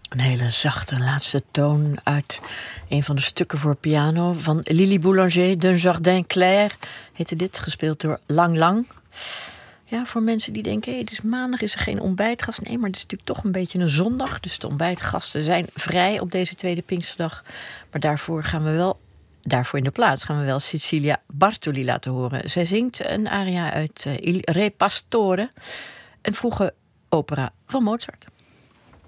Een hele zachte laatste toon uit een van de stukken voor piano van Lily Boulanger, D'un Jardin Clair heette dit, gespeeld door Lang Lang. Ja, voor mensen die denken, het is maandag, is er geen ontbijtgast. Nee, maar het is natuurlijk toch een beetje een zondag. Dus de ontbijtgasten zijn vrij op deze tweede Pinksterdag. Maar daarvoor in de plaats gaan we wel Cecilia Bartoli laten horen. Zij zingt een aria uit Il Re Pastore, een vroege opera van Mozart.